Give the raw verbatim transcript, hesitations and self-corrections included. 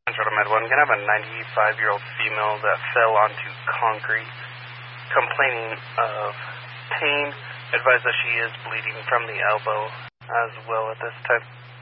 Central Med one, gonna have a ninety-five-year-old female that fell onto concrete, complaining of pain. Advise that she is bleeding from the elbow as well at this time.